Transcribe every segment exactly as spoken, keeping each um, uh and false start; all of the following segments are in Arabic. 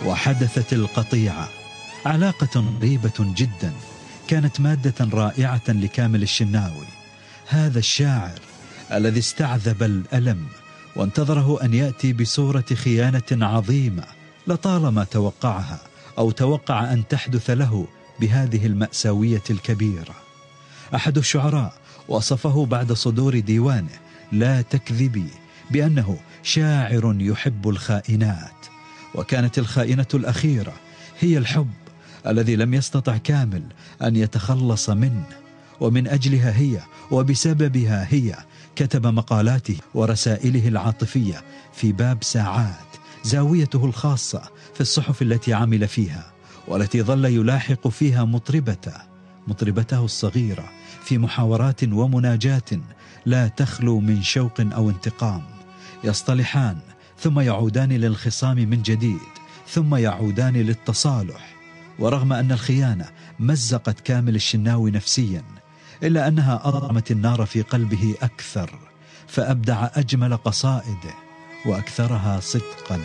وحدثت القطيعة، علاقة غريبة جدا كانت مادة رائعة لكامل الشناوي، هذا الشاعر الذي استعذب الألم وانتظره أن يأتي بصورة خيانة عظيمة لطالما توقعها أو توقع أن تحدث له بهذه المأساوية الكبيرة. أحد الشعراء وصفه بعد صدور ديوانه لا تكذبي بأنه شاعر يحب الخائنات، وكانت الخائنة الأخيرة هي الحب الذي لم يستطع كامل أن يتخلص منه، ومن أجلها هي وبسببها هي كتب مقالاته ورسائله العاطفية في باب ساعات، زاويته الخاصة في الصحف التي عمل فيها، والتي ظل يلاحق فيها مطربته مطربته الصغيرة في محاورات ومناجات لا تخلو من شوق أو انتقام، يصطلحان ثم يعودان للخصام من جديد ثم يعودان للتصالح. ورغم أن الخيانة مزقت كامل الشناوي نفسيا، إلا أنها أضرمت النار في قلبه أكثر، فأبدع أجمل قصائده وأكثرها صدقا.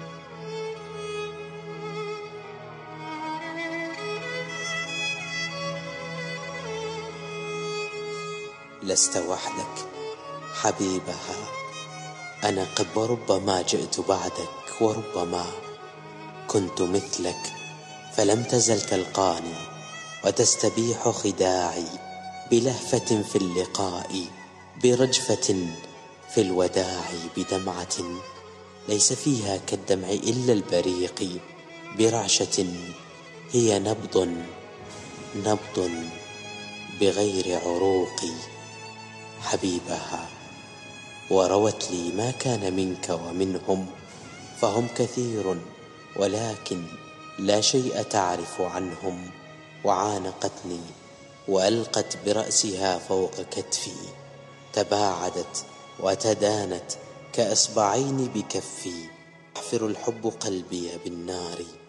لست وحدك حبيبها، أنا قد وربما جئت بعدك، وربما كنت مثلك فلم تزل تلقاني وتستبيح خداعي، بلهفة في اللقاء برجفة في الوداع، بدمعة ليس فيها كالدمع إلا البريق، برعشة هي نبض نبض بغير عروق حبيبها. وروت لي ما كان منك ومنهم، فهم كثير ولكن لا شيء تعرف عنهم، وعانقتني وألقت برأسها فوق كتفي، تباعدت وتدانت كأصبعين بكفي، يحفر الحب قلبي بالنار.